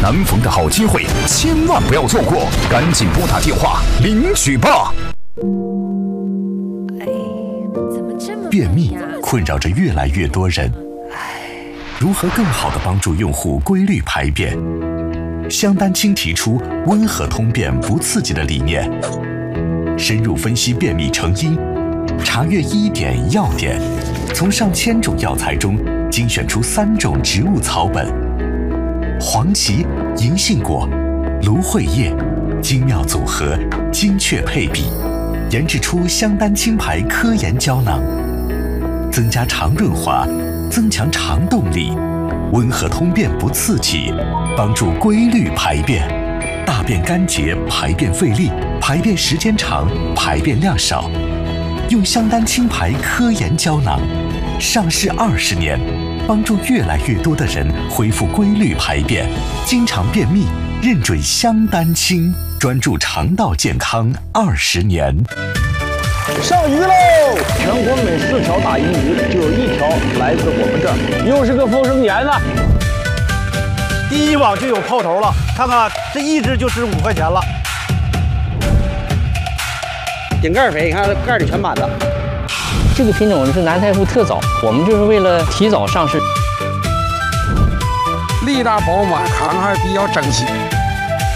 难逢的好机会，千万不要错过，赶紧拨打电话领取吧！便秘困扰着越来越多人，如何更好地帮助用户规律排便？香丹青提出温和通便不刺激的理念，深入分析便秘成因，查阅医典药典，从上千种药材中精选出3种植物草本，黄芪、银杏果、芦荟叶，精妙组合，精确配比，研制出香丹青牌科研胶囊，增加肠润滑，增强肠动力，温和通便不刺激，帮助规律排便，大便干结，排便费力，排便时间长，排便量少。用香丹青牌科研胶囊，上市20年，帮助越来越多的人恢复规律排便，经常便秘，认准香丹青，专注肠道健康20年。 上鱼喽！全国每4条大银鱼就有1条来自我们这儿，又是个丰收年了。 第1网就有泡头了，看看这1只就值5块钱了。 顶盖肥，你看盖里全满了。 这个品种是南太湖特早，我们就是为了提早上市。 力大饱满，看还比较整齐。